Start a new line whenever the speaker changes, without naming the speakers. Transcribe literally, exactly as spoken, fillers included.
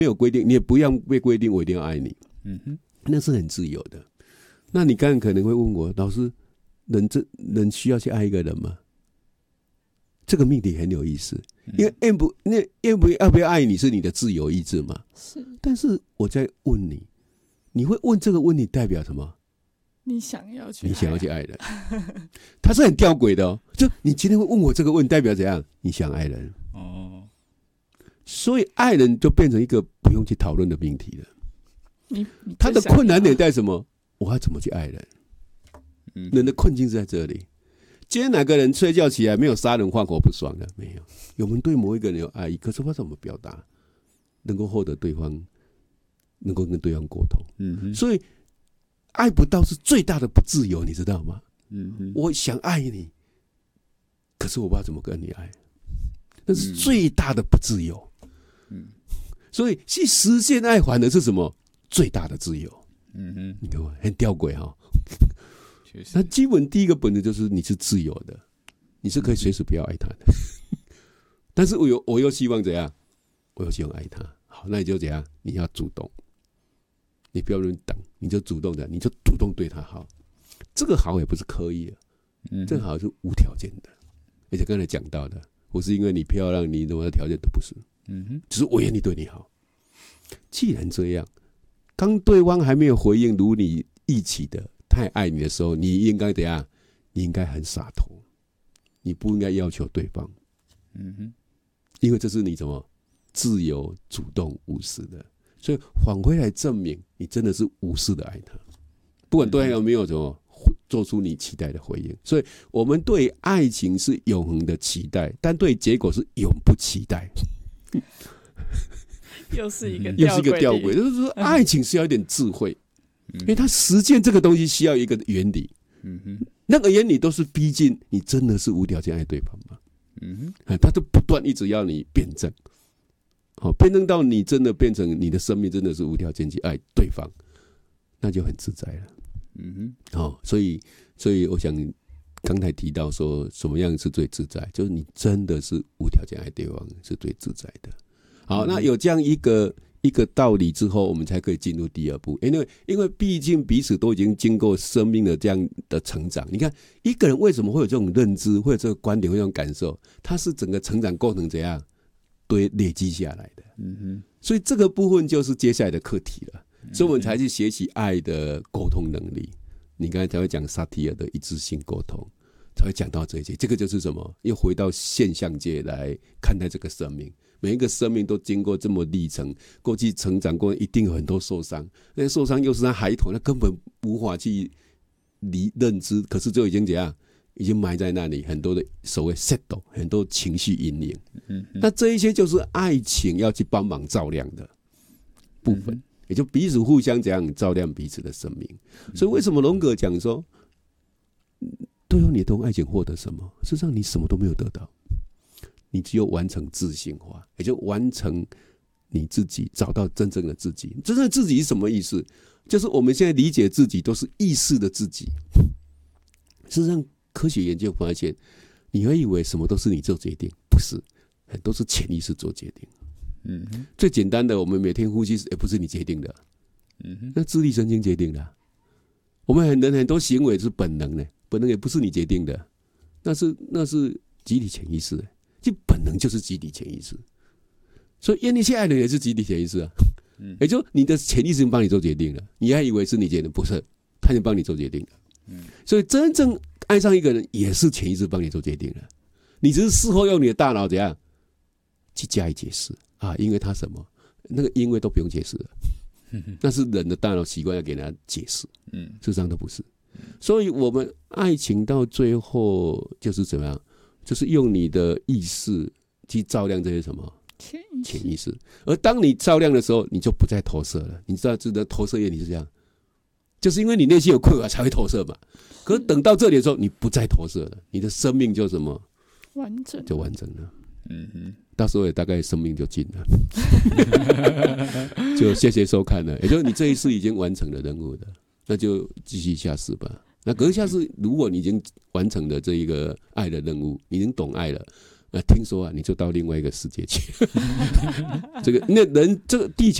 没有规定，你也不要被规定我一定要爱你，
嗯哼，
那是很自由的。那你刚刚可能会问我，老师，人这人需要去爱一个人吗？这个命题很有意思，因为愿不那愿不要不要爱你是你的自由意志嘛。
是，
但是我在问你，你会问这个问题代表什么？
你想要去爱，
你想要去爱人，他是很吊诡的哦。就你今天会问我这个问题，代表怎样？你想爱人
哦，
所以爱人就变成一个不用去讨论的命题了。
你你
他的困难点在什么？我要怎么去爱人？
嗯，
人的困境是在这里。今天哪个人睡觉起来没有杀人放火不爽的？没有。我们对某一个人有爱意，可是他怎么表达，能够获得对方，能够跟对方沟通？
嗯哼，
所以爱不到是最大的不自由，你知道吗？
嗯哼，
我想爱你，可是我不知道怎么跟你爱，那是最大的不自由。
嗯，
所以去实现爱反而是什么？最大的自由。
嗯哼，
你看，很吊诡哈。
确实，
那基本第一个本质就是你是自由的，你是可以随时不要爱他的。但是我又我又希望怎样？我又希望爱他。好，那你就怎样？你要主动，你不要人等，你就主动的，你就主动对他好。这个好也不是刻意的，
嗯，
这个好是无条件的。而且刚才讲到的，不是因为你漂亮，你什么条件都不是，
嗯哼，
只是我愿意对你好。既然这样，当对方还没有回应如你预期的太爱你的时候，你应该怎样？你应该很洒脱，你不应该要求对方，
嗯哼，
因为这是你什么自由、主动、无私的，所以返回来证明你真的是无私的爱他，不管对方有没有什么做出你期待的回应。所以我们对爱情是永恒的期待，但对结果是永不期待。
又是一个
又是一个吊
诡，
诡，就是说爱情是要一点智慧，因为它实践这个东西需要一个原理，
嗯哼，
那个原理都是逼近你真的是无条件爱对方嘛，
嗯
哼，他就不断一直要你辩证，好，辩证到你真的变成你的生命真的是无条件去爱对方，那就很自在了，
嗯
哼，哦，所以所以我想刚才提到说什么样是最自在，就是你真的是无条件爱对方是最自在的。好，那有这样一个一个道理之后，我们才可以进入第二步。因为因为毕竟彼此都已经经过生命的这样的成长。你看一个人为什么会有这种认知，会有这个观点，会有这种感受，他是整个成长过程怎样堆累积下来的。
嗯哼，
所以这个部分就是接下来的课题了。所以我们才去学习爱的沟通能力。你刚才才会讲萨提尔的一致性沟通，才会讲到这一些。这个就是什么？又回到现象界来看待这个生命。每一个生命都经过这么历程，过去成长过，一定有很多受伤。那些受伤又是他孩童，他根本无法去理认知，可是就已经怎样，已经埋在那里，很多的所谓 settle， 很多情绪阴影。嗯，那这一些就是爱情要去帮忙照亮的部分，嗯、也就彼此互相怎样照亮彼此的生命。嗯、所以为什么荣格讲说，都有你从爱情获得什么？事实上你什么都没有得到。你只有完成自性化，也就完成你自己，找到真正的自己。真正的自己是什么意思？就是我们现在理解自己都是意识的自己。事实上，科学研究发现，你会以为什么都是你做决定，不是，很多是潜意识做决定。嗯哼，最简单的，我们每天呼吸也不是你决定的，嗯哼，那自律神经决定的、啊。我们很人很多行为是本能的，本能也不是你决定的，那是那是集体潜意识的。这本能就是集体潜意识，所以愿意去爱人也是集体潜意识啊。嗯，也就你的潜意识帮你做决定了，你还以为是你决定，不是，他就帮你做决定了。嗯，所以真正爱上一个人也是潜意识帮你做决定了，你只是事后用你的大脑怎样去加以解释啊，因为他什么，那个因为都不用解释了，那是人的大脑习惯要给人家解释。嗯，事实上都不是。所以我们爱情到最后就是怎么样？就是用你的意识去照亮这些什么潜意识，而当你照亮的时候，你就不再投射了。你知道，这个投射原理是这样，就是因为你内心有匮乏才会投射嘛。可是等到这里的时候，你不再投射了，你的生命就什么
完整，
就完整了。嗯哼，到时候也大概生命就尽了。就谢谢收看了，也就是你这一世已经完成了任务的，那就继续下世吧。那可是下次，如果你已经完成了这一个爱的任务，你已经懂爱了， 呃，听说啊，你就到另外一个世界去。这个那人这个地球